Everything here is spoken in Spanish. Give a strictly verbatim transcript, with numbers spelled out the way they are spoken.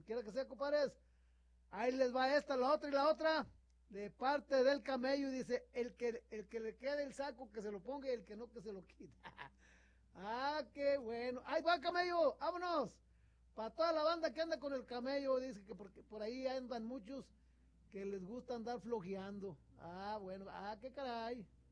quiera que sea, compadres. Ahí les va esta, la otra y la otra. De parte del camello, dice, el que, el que le quede el saco que se lo ponga y el que no que se lo quite. Ah, qué bueno. Ahí va, camello, vámonos. Para toda la banda que anda con el camello, dice que porque por ahí andan muchos que les gusta andar flojeando. Ah, bueno, ah, qué caray.